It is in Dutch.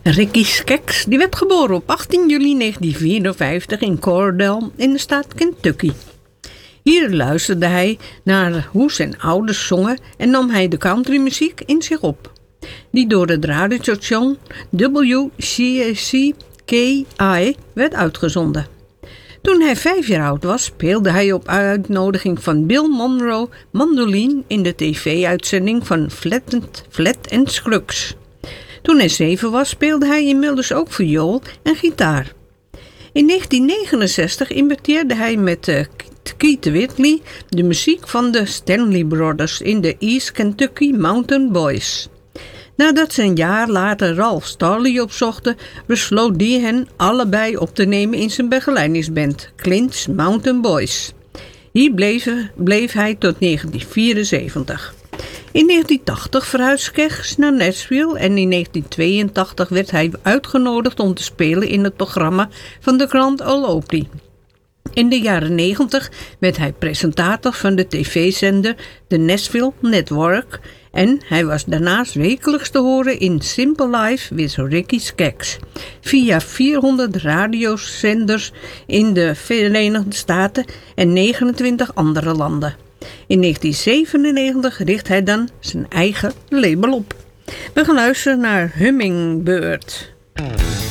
Ricky Skaggs die werd geboren op 18 juli 1954 in Cordell in de staat Kentucky. Hier luisterde hij naar hoe zijn ouders zongen en nam hij de countrymuziek in zich op, die door het radiostation WCCKI werd uitgezonden. Toen hij 5 jaar oud was, speelde hij op uitnodiging van Bill Monroe mandoline in de tv-uitzending van Flat and Scruggs. Toen hij 7 was, speelde hij inmiddels ook viool en gitaar. In 1969 imiteerde hij met Keith Whitley de muziek van de Stanley Brothers in de East Kentucky Mountain Boys. Nadat ze een jaar later Ralph Starley opzochten, besloot die hen allebei op te nemen in zijn begeleidingsband, Clint's Mountain Boys. Hier bleef hij tot 1974. In 1980 verhuisde Skaggs naar Nashville en in 1982 werd hij uitgenodigd om te spelen in het programma van de Grand Ole Opry. In de jaren 90 werd hij presentator van de tv-zender The Nashville Network en hij was daarnaast wekelijks te horen in Simple Life with Ricky Skaggs via 400 radiozenders in de Verenigde Staten en 29 andere landen. In 1997 richt hij dan zijn eigen label op. We gaan luisteren naar Hummingbird.